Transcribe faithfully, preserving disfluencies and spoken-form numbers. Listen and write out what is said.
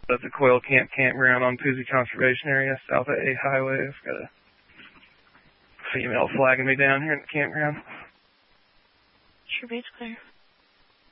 That's a Quail Camp campground on Poozy Conservation Area, south of A Highway. I've got a female flagging me down here in the campground. Sure, beach clear.